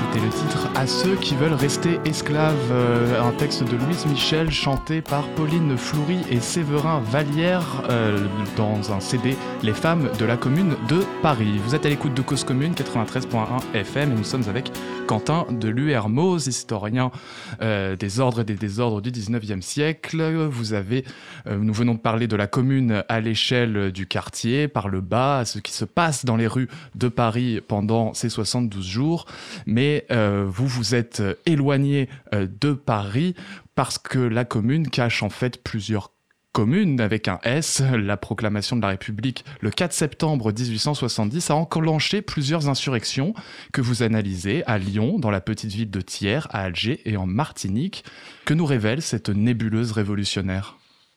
C'était le titre « À ceux qui veulent rester esclaves », un texte de Louise Michel chanté par Pauline Floury et Séverin Vallière dans un CD « Les femmes de la commune de Paris ». Vous êtes à l'écoute de Cause Commune 93.1 FM et nous sommes avec Quentin de l'URMOS, historien des ordres et des désordres du 19e siècle. Nous venons de parler de la commune à l'échelle du quartier, par le bas, à ce qui se passe dans les rues de Paris pendant ces 72 jours. Mais vous vous êtes éloigné de Paris parce que la commune cache en fait plusieurs communes avec un S. La proclamation de la République le 4 septembre 1870 a enclenché plusieurs insurrections que vous analysez à Lyon, dans la petite ville de Thiers, à Alger et en Martinique. Que nous révèle cette nébuleuse révolutionnaire ?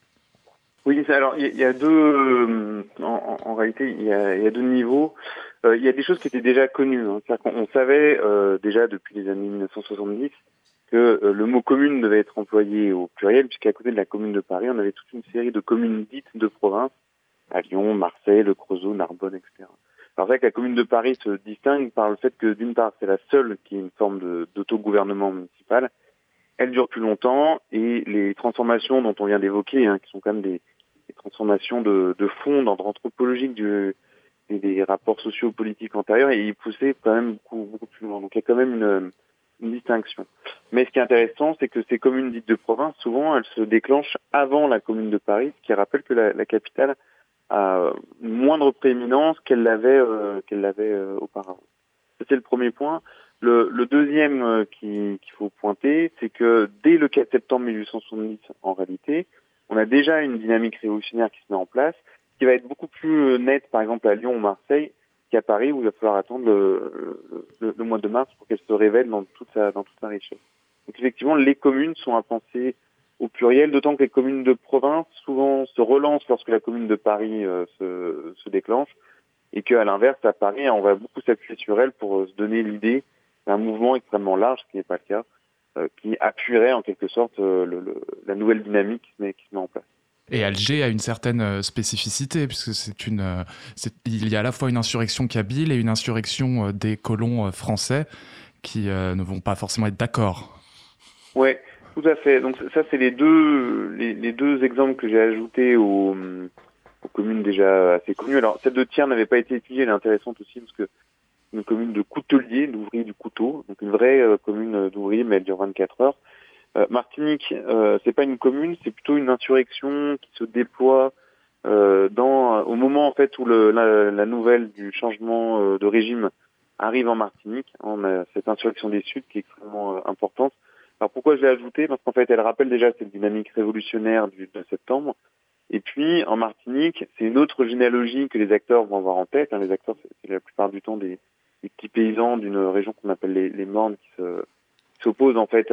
Oui, alors il y a deux, en réalité, il y a deux niveaux. Il y a des choses qui étaient déjà connues. C'est-à-dire qu'on savait déjà depuis les années 1970 que le mot commune devait être employé au pluriel, puisqu'à côté de la commune de Paris, on avait toute une série de communes dites de province, à Lyon, Marseille, Le Creusot, Narbonne, etc. Alors c'est vrai que la commune de Paris se distingue par le fait que d'une part, c'est la seule qui est une forme d'autogouvernement municipal. Elle dure plus longtemps et les transformations dont on vient d'évoquer, qui sont quand même des transformations de fond, d'ordre anthropologique des rapports sociopolitiques antérieurs, et ils poussaient quand même beaucoup plus loin. Donc il y a quand même une distinction. Mais ce qui est intéressant, c'est que ces communes dites de province, souvent, elles se déclenchent avant la commune de Paris, ce qui rappelle que la capitale a une moindre prééminence qu'elle l'avait auparavant. Ça, c'est le premier point. Le deuxième qu'il faut pointer, c'est que dès le 4 septembre 1870, en réalité, on a déjà une dynamique révolutionnaire qui se met en place, qui va être beaucoup plus nette, par exemple, à Lyon ou Marseille, qu'à Paris, où il va falloir attendre le mois de mars pour qu'elle se révèle dans toute sa richesse. Donc effectivement, les communes sont à penser au pluriel, d'autant que les communes de province souvent se relancent lorsque la commune de Paris se déclenche, et qu'à l'inverse, à Paris, on va beaucoup s'appuyer sur elle pour se donner l'idée d'un mouvement extrêmement large, ce qui n'est pas le cas, qui appuierait en quelque sorte la nouvelle dynamique qui se met en place. Et Alger a une certaine spécificité, puisque il y a à la fois une insurrection kabyle et une insurrection des colons français qui ne vont pas forcément être d'accord. Oui, tout à fait. Donc ça, c'est les deux exemples que j'ai ajoutés aux communes déjà assez connues. Alors, celle de Thiers n'avait pas été étudiée, elle est intéressante aussi, parce que c'est une commune de couteliers, d'ouvriers du couteau, donc une vraie commune d'ouvriers, mais elle dure 24 heures. Martinique, c'est pas une commune, c'est plutôt une insurrection qui se déploie au moment en fait où la nouvelle du changement de régime arrive en Martinique. On a cette insurrection des Suds qui est extrêmement importante. Alors pourquoi je l'ai ajoutée ? Parce qu'en fait, elle rappelle déjà cette dynamique révolutionnaire de septembre. Et puis en Martinique, c'est une autre généalogie que les acteurs vont avoir en tête. Les acteurs, c'est la plupart du temps des petits paysans d'une région qu'on appelle les Mornes qui s'opposent en fait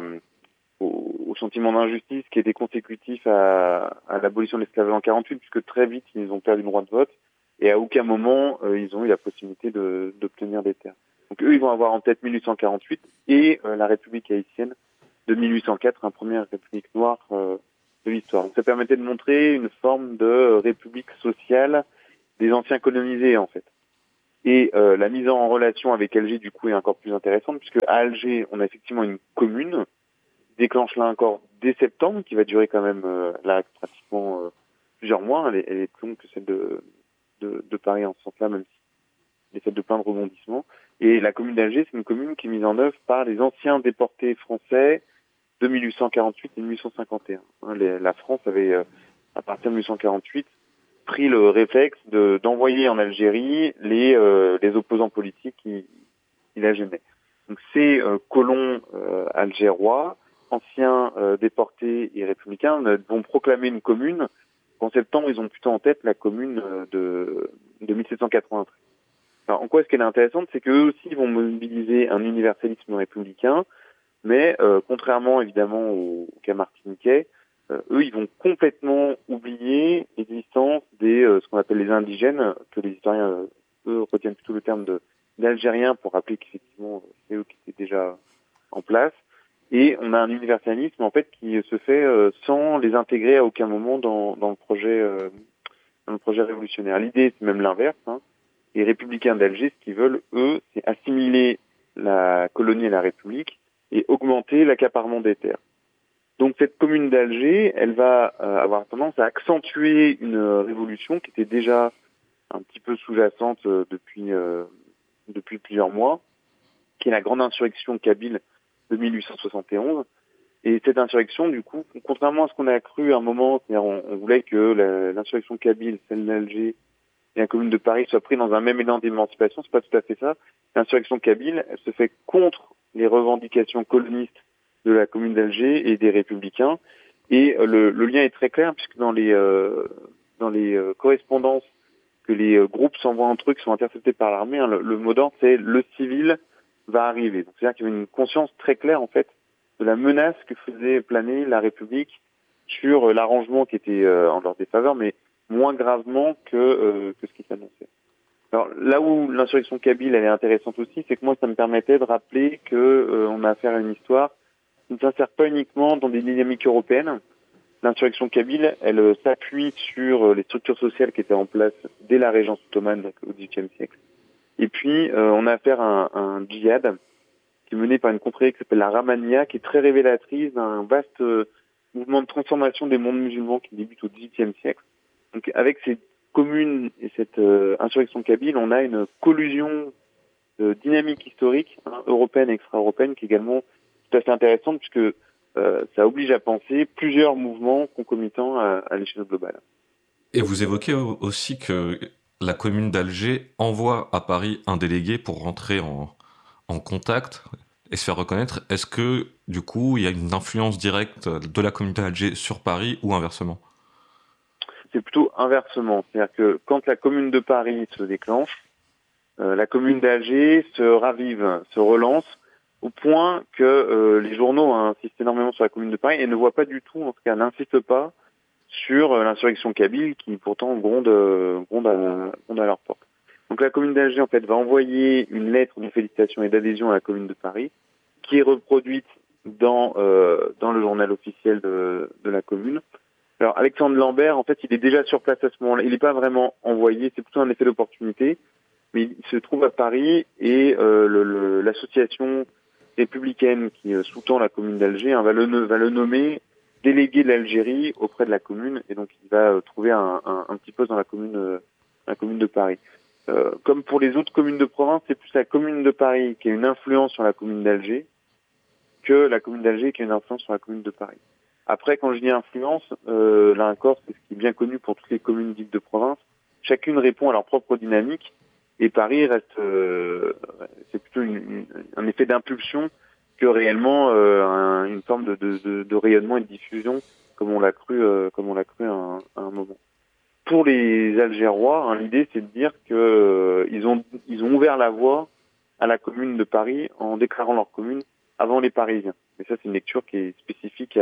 au sentiment d'injustice qui était consécutif à l'abolition de l'esclavage en 48, puisque très vite ils ont perdu le droit de vote et à aucun moment ils ont eu la possibilité d'obtenir des terres. Donc eux, ils vont avoir en tête 1848 et la République haïtienne de 1804, une première république noire de l'histoire. Donc ça permettait de montrer une forme de république sociale des anciens colonisés en fait. Et la mise en relation avec Alger du coup est encore plus intéressante, puisque à Alger, on a effectivement une commune déclenche là encore dès septembre, qui va durer quand même là pratiquement plusieurs mois. Elle est plus longue que celle de Paris en ce sens-là, même si elle est faite de plein de rebondissements. Et la commune d'Alger, c'est une commune qui est mise en œuvre par les anciens déportés français de 1848 et 1851. La France avait, à partir de 1848, pris le réflexe d'envoyer en Algérie les opposants politiques qui la gênaient. Donc ces colons algérois, anciens déportés et républicains, vont proclamer une commune. En septembre, ils ont plutôt en tête la commune de 1793. Alors, en quoi est-ce qu'elle est intéressante ? C'est qu'eux aussi vont mobiliser un universalisme républicain, mais contrairement évidemment au cas martiniquais, eux, ils vont complètement oublier l'existence ce qu'on appelle les indigènes, que les historiens, eux, retiennent plutôt le terme d'Algériens pour rappeler qu'effectivement, c'est eux qui étaient déjà en place. Et on a un universalisme, en fait, qui se fait sans les intégrer à aucun moment dans le projet révolutionnaire. L'idée, c'est même l'inverse. Les républicains d'Alger, ce qu'ils veulent, eux, c'est assimiler la la colonie et la République et augmenter l'accaparement des terres. Donc cette commune d'Alger, elle va avoir tendance à accentuer une révolution qui était déjà un petit peu sous-jacente depuis plusieurs mois, qui est la grande insurrection kabyle de 1871. Et cette insurrection, du coup, contrairement à ce qu'on a cru à un moment, c'est-à-dire on voulait que l'insurrection kabyle, celle d'Alger et la commune de Paris soient pris dans un même élan d'émancipation, c'est pas tout à fait ça. L'insurrection kabyle, elle se fait contre les revendications colonistes de la commune d'Alger et des républicains. Et le lien est très clair, puisque dans les correspondances que les groupes s'envoient entre eux, qui sont interceptés par l'armée, hein, le mot d'ordre, c'est le civil va arriver. Donc c'est-à-dire qu'il y avait une conscience très claire, en fait, de la menace que faisait planer la République sur l'arrangement qui était en leur défaveur, mais moins gravement que ce qui s'annonçait. Alors là où l'insurrection kabyle elle est intéressante aussi, c'est que moi ça me permettait de rappeler que on a affaire à une histoire qui ne s'insère pas uniquement dans des dynamiques européennes. L'insurrection kabyle, elle s'appuie sur les structures sociales qui étaient en place dès la Régence ottomane, donc au XVIIIe siècle. Et puis on a affaire à un djihad qui est mené par une confrérie qui s'appelle la Rahmania, qui est très révélatrice d'un vaste mouvement de transformation des mondes musulmans qui débute au XVIIIe siècle. Donc avec ces communes et cette insurrection kabyle, on a une collusion de dynamique historique européenne et extra-européenne qui est également tout à fait intéressante puisque ça oblige à penser plusieurs mouvements concomitants à l'échelle globale. Et vous évoquez aussi que la commune d'Alger envoie à Paris un délégué pour rentrer en contact et se faire reconnaître. Est-ce que, du coup, il y a une influence directe de la commune d'Alger sur Paris ou inversement ? C'est plutôt inversement. C'est-à-dire que quand la commune de Paris se déclenche, la commune d'Alger se ravive, se relance, au point que les journaux insistent énormément sur la commune de Paris et ne voient pas du tout, en tout cas n'insistent pas, sur l'insurrection kabyle qui pourtant gronde à leur porte. Donc la commune d'Alger en fait va envoyer une lettre de félicitations et d'adhésion à la commune de Paris, qui est reproduite dans le journal officiel de la commune. Alors Alexandre Lambert, en fait, il est déjà sur place à ce moment-là. Il n'est pas vraiment envoyé, c'est plutôt un effet d'opportunité, mais il se trouve à Paris et l'association républicaine qui sous-tend la commune d'Alger va le nommer délégué de l'Algérie auprès de la commune, et donc il va trouver un petit poste dans la commune de Paris. Comme pour les autres communes de province, c'est plus la commune de Paris qui a une influence sur la commune d'Alger que la commune d'Alger qui a une influence sur la commune de Paris. Après, quand je dis influence, là encore, c'est ce qui est bien connu pour toutes les communes dites de province. Chacune répond à leur propre dynamique, et Paris reste, c'est plutôt un effet d'impulsion que réellement une forme de rayonnement et de diffusion, comme on l'a cru à un moment. Pour les Algérois, l'idée c'est de dire que ils ont ouvert la voie à la commune de Paris en déclarant leur commune avant les Parisiens. Mais ça, c'est une lecture qui est spécifique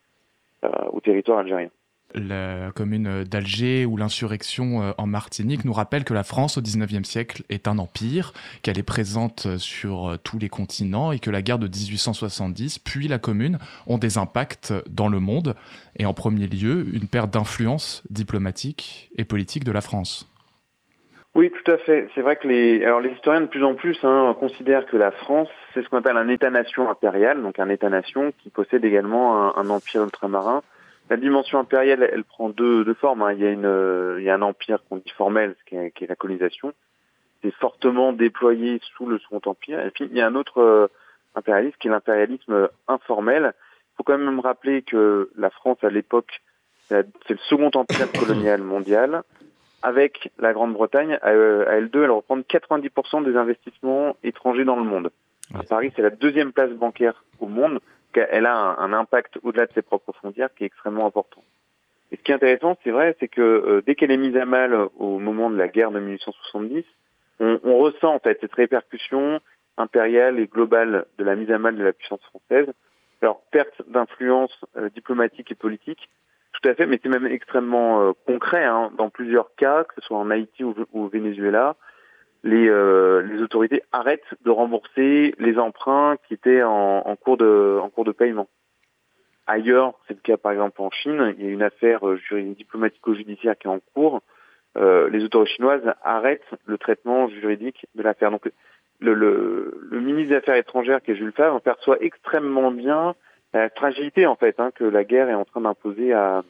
au territoire algérien. La commune d'Alger ou l'insurrection en Martinique nous rappelle que la France au XIXe siècle est un empire, qu'elle est présente sur tous les continents et que la guerre de 1870 puis la commune ont des impacts dans le monde et en premier lieu une perte d'influence diplomatique et politique de la France. Oui, tout à fait. C'est vrai que les historiens de plus en plus considèrent que la France, c'est ce qu'on appelle un État-nation impérial, donc un État-nation qui possède également un empire ultramarin. La dimension impériale, elle prend deux formes. Il y a un empire qu'on dit formel, qui est la colonisation. C'est fortement déployé sous le Second Empire. Et puis, il y a un autre impérialisme qui est l'impérialisme informel. Il faut quand même rappeler que la France, à l'époque, c'est le Second Empire colonial mondial. Avec la Grande-Bretagne, à elle deux, elle reprend 90% des investissements étrangers dans le monde. À Paris, c'est la deuxième place bancaire au monde. Elle a un impact au-delà de ses propres frontières qui est extrêmement important. Et ce qui est intéressant, c'est vrai, c'est que dès qu'elle est mise à mal au moment de la guerre de 1870, on ressent en fait cette répercussion impériale et globale de la mise à mal de la puissance française. Alors, perte d'influence diplomatique et politique, tout à fait, mais c'est même extrêmement concret. Dans plusieurs cas, que ce soit en Haïti ou au Venezuela, les autorités arrêtent de rembourser les emprunts qui étaient en cours de paiement. Ailleurs, c'est le cas par exemple en Chine, il y a une affaire diplomatico-judiciaire qui est en cours. Les autorités chinoises arrêtent le traitement juridique de l'affaire. Donc le ministre des Affaires étrangères, qui est Jules Favre, perçoit extrêmement bien la fragilité en fait que la guerre est en train d'imposer à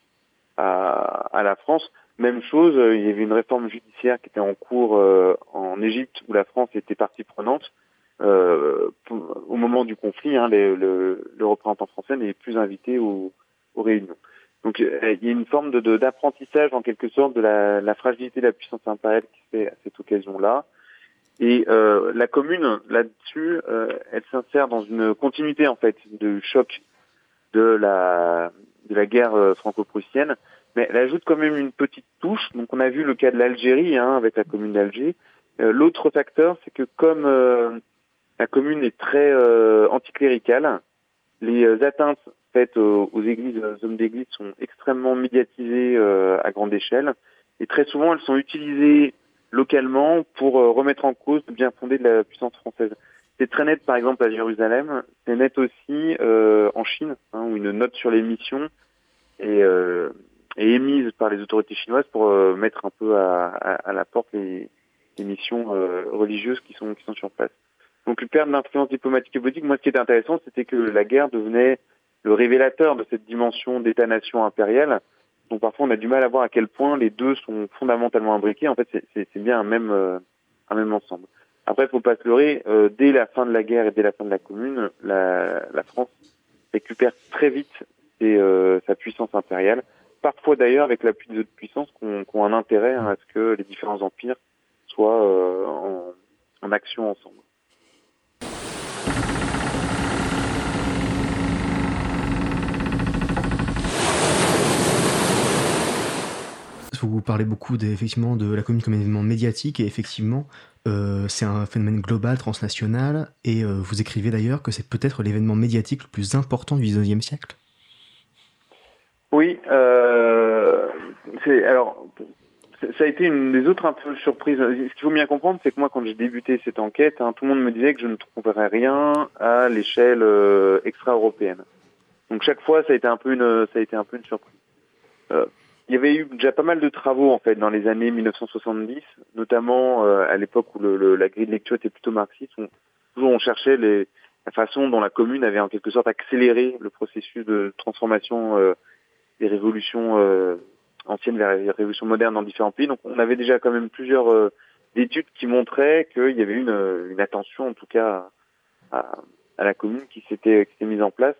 la France. Même chose, il y avait une réforme judiciaire qui était en cours en Égypte où la France était partie prenante. Au moment du conflit, le représentant français n'est plus invité aux réunions. Donc il y a une forme d'apprentissage en quelque sorte de la fragilité de la puissance impériale qui se fait à cette occasion-là. Et la commune, là-dessus, elle s'insère dans une continuité en fait de choc de la guerre franco-prussienne, mais elle ajoute quand même une petite touche. Donc on a vu le cas de l'Algérie avec la commune d'Alger. L'autre facteur, c'est que comme la commune est très anticléricale, les atteintes faites aux églises, aux hommes d'église sont extrêmement médiatisées à grande échelle, et très souvent elles sont utilisées localement pour remettre en cause le bien fondé de la puissance française. C'est très net par exemple à Jérusalem, c'est net aussi en Chine, où une note sur les missions est émise par les autorités chinoises pour mettre un peu à la porte les missions religieuses qui sont sur place. Donc une perte d'influence diplomatique et politique. Moi, ce qui était intéressant, c'était que la guerre devenait le révélateur de cette dimension d'État-nation impériale. Donc parfois, on a du mal à voir à quel point les deux sont fondamentalement imbriqués. En fait, c'est bien un même ensemble. Après, il faut pas se leurrer. Dès la fin de la guerre et dès la fin de la Commune, la France récupère très vite sa puissance impériale. Parfois, d'ailleurs, avec l'appui des autres puissances qui ont un intérêt à ce que les différents empires soient en action ensemble. Vous parlez beaucoup effectivement de la Commune comme événement médiatique, et effectivement c'est un phénomène global, transnational, et vous écrivez d'ailleurs que c'est peut-être l'événement médiatique le plus important du XIXe siècle. Oui, ça a été une des autres un peu surprises. Ce qu'il faut bien comprendre, c'est que moi, quand j'ai débuté cette enquête, tout le monde me disait que je ne trouverais rien à l'échelle extra-européenne. Donc chaque fois, ça a été un peu une surprise. Il y avait eu déjà pas mal de travaux en fait dans les années 1970, notamment à l'époque où la grille de lecture était plutôt marxiste. On cherchait la façon dont la Commune avait en quelque sorte accéléré le processus de transformation des révolutions anciennes vers les révolutions modernes dans différents pays. Donc on avait déjà quand même plusieurs études qui montraient qu'il y avait une attention en tout cas à la Commune qui s'était mise en place.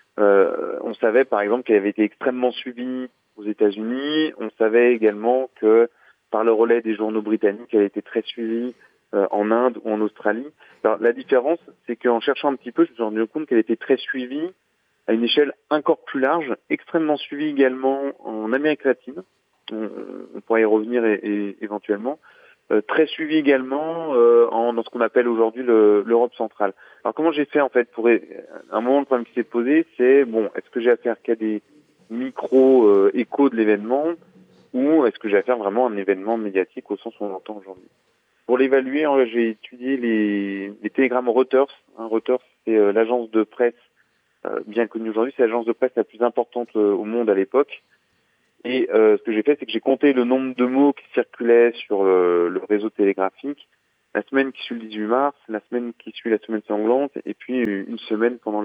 On savait par exemple qu'elle avait été extrêmement suivie aux États-Unis. On savait également que par le relais des journaux britanniques, elle était très suivie en Inde ou en Australie. Alors la différence, c'est qu'en cherchant un petit peu, je me suis rendu compte qu'elle était très suivie à une échelle encore plus large, extrêmement suivie également en Amérique latine. On pourra y revenir éventuellement. Très suivie également dans ce qu'on appelle aujourd'hui l'Europe centrale. Alors comment j'ai fait en fait pour un moment le problème qui s'est posé, c'est est-ce que j'ai affaire qu'à des micro-échos de l'événement, ou est-ce que j'ai affaire vraiment à un événement médiatique au sens où on l'entend aujourd'hui? Pour l'évaluer, j'ai étudié les télégrammes Reuters. Reuters, c'est l'agence de presse bien connue aujourd'hui, c'est l'agence de presse la plus importante au monde à l'époque. Et ce que j'ai fait, c'est que j'ai compté le nombre de mots qui circulaient sur le réseau télégraphique la semaine qui suit le 18 mars, la semaine qui suit la semaine sanglante, et puis une semaine pendant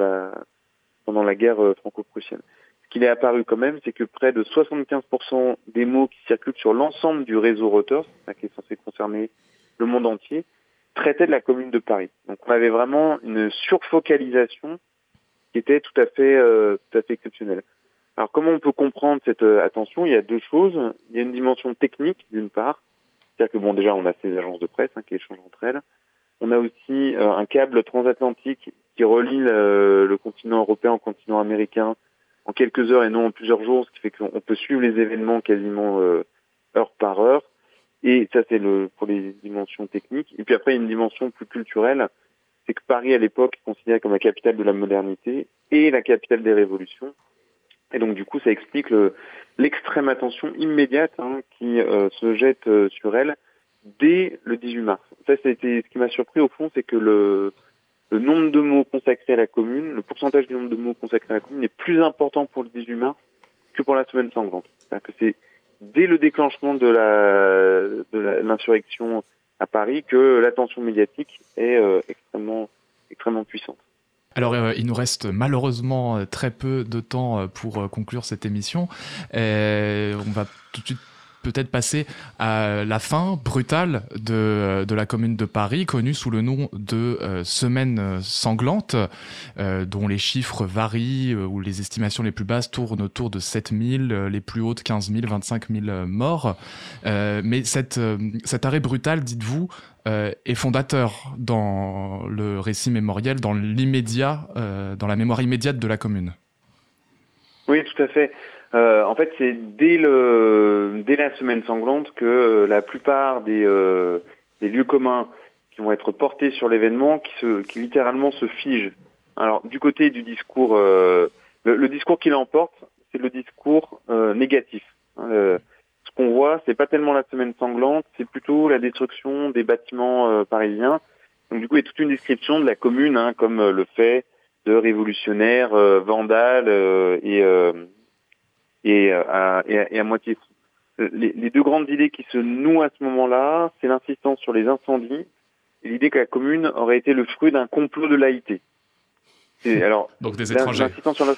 la guerre franco-prussienne. Ce qu'il est apparu quand même, c'est que près de 75% des mots qui circulent sur l'ensemble du réseau Reuters, qui est censé concerner le monde entier, traitaient de la Commune de Paris. Donc on avait vraiment une surfocalisation qui était tout à fait exceptionnelle. Alors comment on peut comprendre cette attention? Il y a deux choses. Il y a une dimension technique d'une part, c'est-à-dire que déjà on a ces agences de presse qui échangent entre elles. On a aussi un câble transatlantique qui relie le continent européen au continent américain en quelques heures et non en plusieurs jours, ce qui fait qu'on peut suivre les événements quasiment heure par heure. Et ça, c'est pour les dimensions techniques. Et puis après, il y a une dimension plus culturelle, c'est que Paris, à l'époque, est considéré comme la capitale de la modernité et la capitale des révolutions. Et donc, du coup, ça explique l'extrême attention immédiate qui se jette sur elle dès le 18 mars. Ça, c'était ce qui m'a surpris, au fond, c'est que le nombre de mots consacrés à la Commune, le pourcentage du nombre de mots consacrés à la Commune est plus important pour le 18 mars que pour la semaine sanglante. C'est-à-dire que c'est dès le déclenchement de l'insurrection à Paris que l'attention médiatique est extrêmement puissante. Alors, il nous reste malheureusement très peu de temps pour conclure cette émission. On va tout de suite peut-être passer à la fin brutale de la Commune de Paris, connue sous le nom de Semaine sanglante, dont les chiffres varient, où les estimations les plus basses tournent autour de 7 000, les plus hautes 15 000, 25 000 morts. Mais cet arrêt brutal, dites-vous, est fondateur dans le récit mémoriel, dans l'immédiat, dans la mémoire immédiate de la Commune. Oui, tout à fait. En fait, c'est dès la Semaine sanglante que la plupart des lieux communs qui vont être portés sur l'événement, qui littéralement se figent. Alors, du côté du discours, le discours qui l'emporte, c'est le discours négatif. Ce qu'on voit, c'est pas tellement la Semaine sanglante, c'est plutôt la destruction des bâtiments parisiens. Donc, du coup, il y a toute une description de la commune, comme le fait de révolutionnaires, vandales et à moitié fou. Les deux grandes idées qui se nouent à ce moment-là, c'est l'insistance sur les incendies et l'idée que la commune aurait été le fruit d'un complot de laïté. Donc des étrangers. L'insistance sur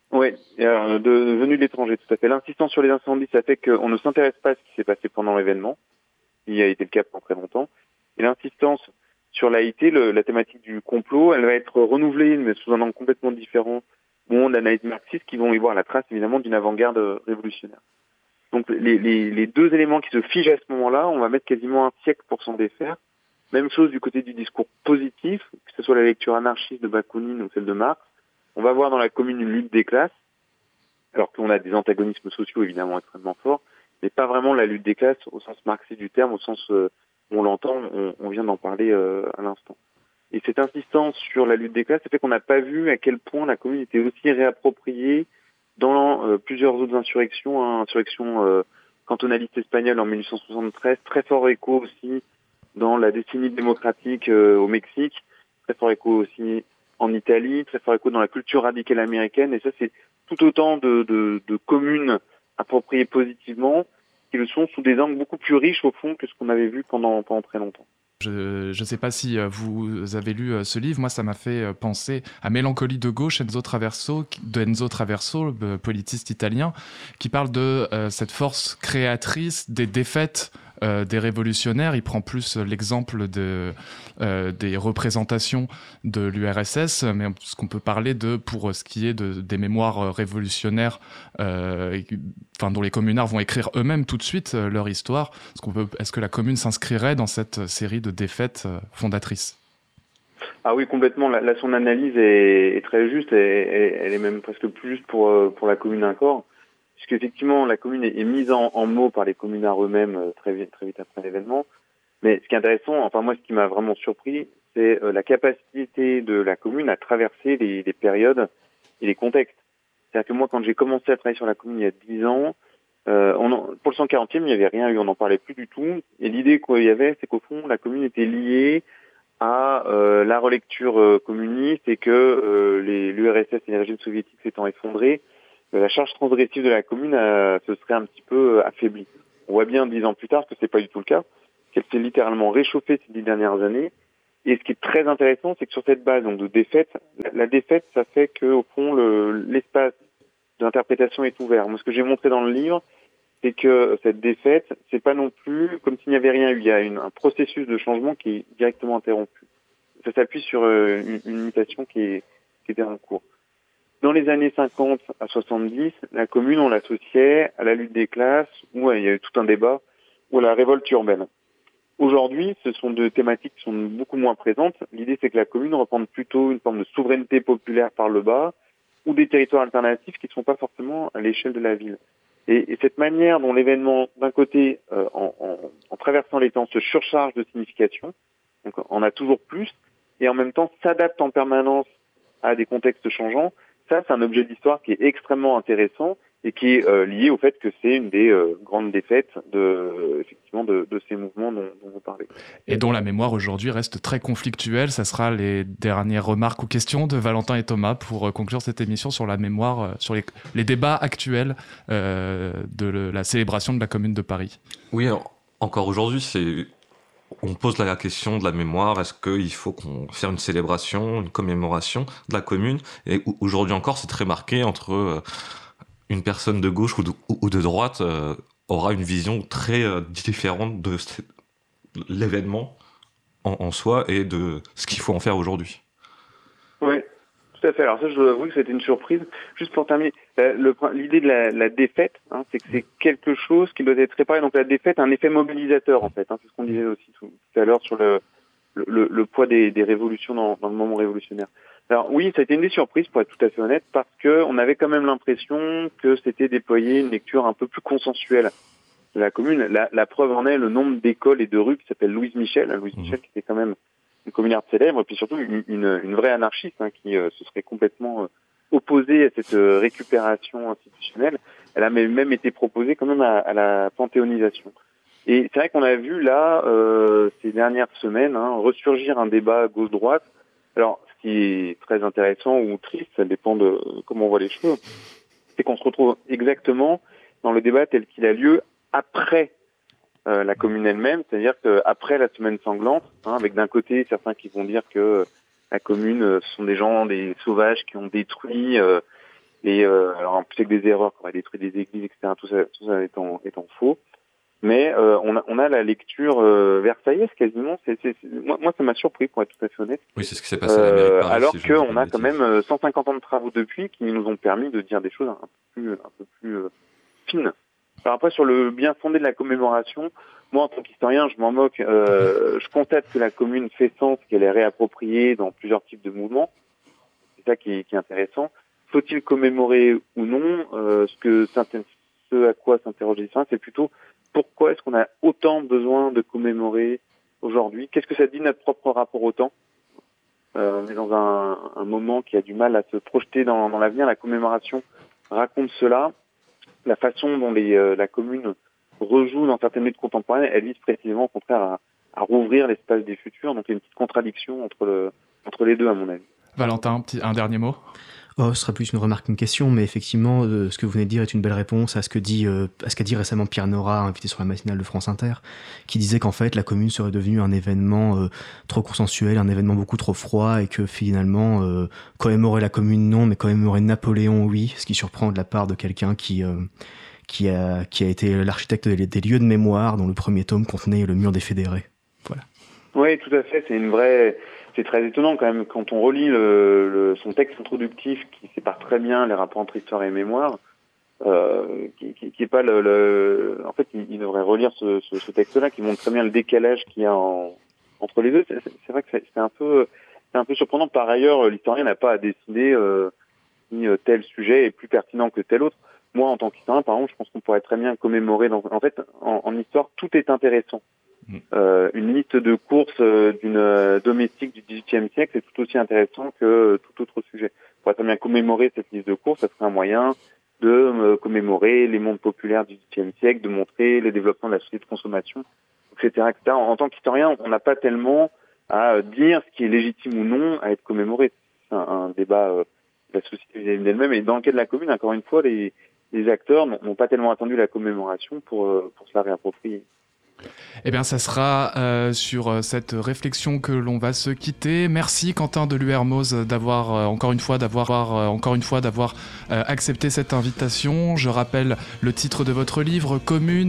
venus de l'étranger, tout à fait. L'insistance sur les incendies, ça fait qu'on ne s'intéresse pas à ce qui s'est passé pendant l'événement, qui a été le cas pendant très longtemps. Et l'insistance sur laïté, la thématique du complot, elle va être renouvelée, mais sous un angle complètement différent. Bon, d'analyse marxiste qui vont y voir la trace évidemment d'une avant-garde révolutionnaire. Donc les deux éléments qui se figent à ce moment-là, on va mettre quasiment un siècle pour s'en défaire. Même chose du côté du discours positif, que ce soit la lecture anarchiste de Bakounine ou celle de Marx. On va voir dans la commune une lutte des classes, alors qu'on a des antagonismes sociaux évidemment extrêmement forts, mais pas vraiment la lutte des classes au sens marxiste du terme, au sens où on l'entend, on vient d'en parler à l'instant. Et cette insistance sur la lutte des classes, ça fait qu'on n'a pas vu à quel point la commune était aussi réappropriée dans plusieurs autres insurrections, insurrection cantonaliste espagnole en 1873, très fort écho aussi dans la décennie démocratique au Mexique, très fort écho aussi en Italie, très fort écho dans la culture radicale américaine, et ça c'est tout autant de communes appropriées positivement qui le sont sous des angles beaucoup plus riches au fond que ce qu'on avait vu pendant très longtemps. Je ne sais pas si vous avez lu ce livre. Moi, ça m'a fait penser à Mélancolie de gauche, Enzo Traverso, politiste italien, qui parle de cette force créatrice des défaites des révolutionnaires. Il prend plus l'exemple des représentations de l'URSS, mais ce qu'on peut parler pour ce qui est des mémoires révolutionnaires, dont les communards vont écrire eux-mêmes tout de suite leur histoire. Est-ce que la commune s'inscrirait dans cette série de défaites fondatrices ? Ah oui, complètement. Son analyse est très juste, et elle est même presque plus juste pour la commune encore. Puisqu'effectivement, la commune est mise en mots par les communards eux-mêmes très vite après l'événement. Mais ce qui est intéressant, enfin moi, ce qui m'a vraiment surpris, c'est la capacité de la commune à traverser les périodes et les contextes. C'est-à-dire que moi, quand j'ai commencé à travailler sur la commune il y a 10 ans, pour le 140e, il n'y avait rien eu, on n'en parlait plus du tout. Et l'idée qu'il y avait, c'est qu'au fond, la commune était liée à la relecture communiste et que l'URSS et les régimes soviétiques s'étant effondrés, la charge transgressive de la commune se serait un petit peu affaiblie. On voit bien 10 ans plus tard que c'est pas du tout le cas, qu'elle s'est littéralement réchauffée ces 10 dernières années. Et ce qui est très intéressant, c'est que sur cette base donc de défaite, la défaite, ça fait que au fond l'espace d'interprétation est ouvert. Moi, ce que j'ai montré dans le livre, c'est que cette défaite, c'est pas non plus comme s'il n'y avait rien eu. Il y a un processus de changement qui est directement interrompu. Ça s'appuie sur une mutation qui était en cours. Dans les années 50 à 70, la commune, on l'associait à la lutte des classes, où il y a eu tout un débat, ou à la révolte urbaine. Aujourd'hui, ce sont deux thématiques qui sont beaucoup moins présentes. L'idée, c'est que la commune reprenne plutôt une forme de souveraineté populaire par le bas, ou des territoires alternatifs qui ne sont pas forcément à l'échelle de la ville. Et cette manière dont l'événement, d'un côté, en traversant les temps, se surcharge de signification, donc on a toujours plus, et en même temps s'adapte en permanence à des contextes changeants, ça, c'est un objet d'histoire qui est extrêmement intéressant et qui est lié au fait que c'est une des grandes défaites effectivement de ces mouvements dont vous parlez. Et dont la mémoire aujourd'hui reste très conflictuelle. Ça sera les dernières remarques ou questions de Valentin et Thomas pour conclure cette émission sur la mémoire, sur les débats actuels de la célébration de la Commune de Paris. Oui, alors, encore aujourd'hui, c'est on pose la question de la mémoire, est-ce qu'il faut faire une célébration, une commémoration de la commune? Et aujourd'hui encore, c'est très marqué entre une personne de gauche ou de droite aura une vision très différente de l'événement en soi et de ce qu'il faut en faire aujourd'hui. Oui, tout à fait. Alors ça, je dois avouer que c'était une surprise. Juste pour terminer, l'idée de la défaite, c'est que c'est quelque chose qui doit être réparé. Donc la défaite a un effet mobilisateur, en fait. C'est ce qu'on disait aussi tout à l'heure sur le poids des révolutions dans le moment révolutionnaire. Alors oui, ça a été une des surprises, pour être tout à fait honnête, parce que on avait quand même l'impression que c'était déployé une lecture un peu plus consensuelle de la commune. La preuve en est le nombre d'écoles et de rues qui s'appellent Louise Michel. Louise Michel qui était quand même une communarde célèbre, et puis surtout une vraie anarchiste qui se serait complètement opposée à cette récupération institutionnelle. Elle a même été proposée quand même à la panthéonisation. Et c'est vrai qu'on a vu là, ces dernières semaines, ressurgir un débat gauche-droite. Alors, ce qui est très intéressant ou triste, ça dépend de comment on voit les choses, c'est qu'on se retrouve exactement dans le débat tel qu'il a lieu après la commune elle-même, c'est-à-dire qu'après la semaine sanglante, avec d'un côté certains qui vont dire que la commune, ce sont des gens, des sauvages qui ont détruit, alors en plus avec des erreurs, qu'on a détruit des églises, etc., tout ça étant faux. Mais on a la lecture versaillaise quasiment. Moi, ça m'a surpris, pour être tout à fait honnête. Oui, c'est ce qui s'est passé à la mairie de Paris. Alors qu'on a quand même 150 ans de travaux depuis qui nous ont permis de dire des choses un peu plus fines. Alors après, sur le bien fondé de la commémoration, moi, en tant qu'historien, je m'en moque. Je constate que la commune fait sens, qu'elle est réappropriée dans plusieurs types de mouvements. C'est ça qui est intéressant. Faut-il commémorer ou non ce à quoi s'interroge les historiens, c'est plutôt pourquoi est-ce qu'on a autant besoin de commémorer aujourd'hui? Qu'est-ce que ça dit de notre propre rapport au temps? On est dans un moment qui a du mal à se projeter dans l'avenir. La commémoration raconte cela. La façon dont la commune rejoue dans certaines luttes contemporaines, elle vise précisément au contraire à rouvrir l'espace des futurs. Donc il y a une petite contradiction entre les deux, à mon avis. Valentin, un dernier mot? Ce sera plus une remarque qu'une question, mais effectivement, ce que vous venez de dire est une belle réponse à ce qu'a dit récemment Pierre Nora, invité sur la matinale de France Inter, qui disait qu'en fait, la commune serait devenue un événement trop consensuel, un événement beaucoup trop froid, et que finalement, commémorer la commune, non, mais commémorer Napoléon, oui, ce qui surprend de la part de quelqu'un qui a été l'architecte des lieux de mémoire, dont le premier tome contenait le mur des fédérés. Voilà. Oui, tout à fait, c'est très étonnant quand même quand on relit son texte introductif qui sépare très bien les rapports entre histoire et mémoire, qui est pas en fait il devrait relire ce texte-là qui montre très bien le décalage qu'il y a entre les deux. C'est vrai que c'est un peu surprenant. Par ailleurs, l'historien n'a pas à décider si tel sujet est plus pertinent que tel autre. Moi, en tant qu'historien, par exemple, je pense qu'on pourrait très bien commémorer. En fait, en histoire, tout est intéressant. Une liste de courses d'une domestique du XVIIIe siècle est tout aussi intéressant que tout autre sujet. On pourrait très bien commémorer cette liste de courses, ça serait un moyen de commémorer les mondes populaires du XVIIIe siècle, de montrer le développement de la société de consommation, etc., etc. En tant qu'historien, on n'a pas tellement à dire ce qui est légitime ou non à être commémoré. C'est un débat de la société vis-à-vis d'elle-même. Et dans le cas de la commune, encore une fois, les acteurs n'ont pas tellement attendu la commémoration pour se la réapproprier. Eh bien, ça sera sur cette réflexion que l'on va se quitter. Merci Quentin de l'URMOS d'avoir encore une fois accepté cette invitation. Je rappelle le titre de votre livre, Commune.